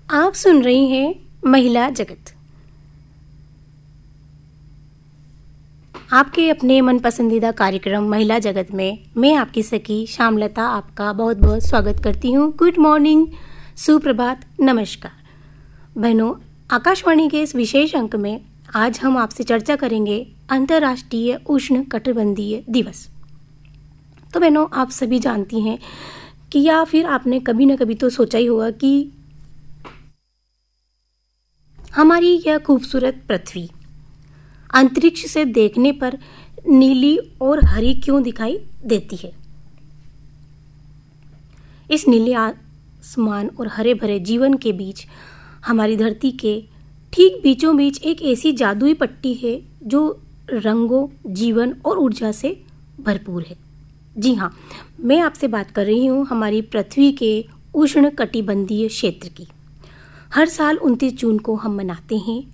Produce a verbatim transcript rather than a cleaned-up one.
आप सुन रही हैं महिला जगत, आपके अपने मन पसंदीदा कार्यक्रम महिला जगत में मैं आपकी सखी श्यामलता आपका बहुत बहुत स्वागत करती हूँ। गुड मॉर्निंग, सुप्रभात, नमस्कार। बहनों, आकाशवाणी के इस विशेष अंक में आज हम आपसे चर्चा करेंगे अंतर्राष्ट्रीय उष्ण कटिबंधीय दिवस। तो बहनों, आप सभी जानती हैं कि या फिर आपने कभी न कभी तो सोचा ही होगा कि हमारी यह खूबसूरत पृथ्वी अंतरिक्ष से देखने पर नीली और हरी क्यों दिखाई देती है। इस नीले आसमान और हरे भरे जीवन के बीच हमारी धरती के ठीक बीचों बीच एक ऐसी जादुई पट्टी है जो रंगों, जीवन और ऊर्जा से भरपूर है। जी हाँ, मैं आपसे बात कर रही हूँ हमारी पृथ्वी के उष्ण कटिबंधीय क्षेत्र की। हर साल उनतीस जून को हम मनाते हैं